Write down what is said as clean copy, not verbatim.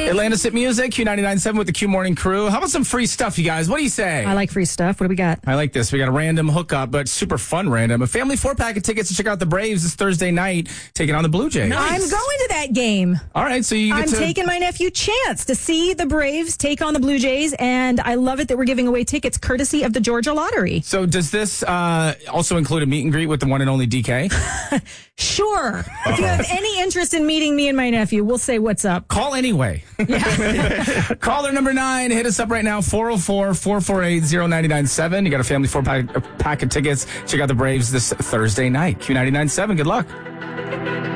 Atlantis at Music, Q99.7 with the Q Morning Crew. How about some free stuff, you guys? What do you say? I like free stuff. What do we got? I like this. We got a random hookup, but super fun random. A family 4-pack of tickets to check out the Braves this Thursday night, taking on the Blue Jays. Nice. I'm going to that game. All right, so I'm taking my nephew Chance to see the Braves take on the Blue Jays, and I love it that we're giving away tickets courtesy of the Georgia Lottery. So does this also include a meet and greet with the one and only DK? Sure. If you have any interest in meeting me and my nephew, we'll say what's up. Call anyway. Yeah. Caller number 9, hit us up right now, 404-448-0997. You got a family 4-pack of tickets. Check out the Braves this Thursday night. Q99.7, good luck.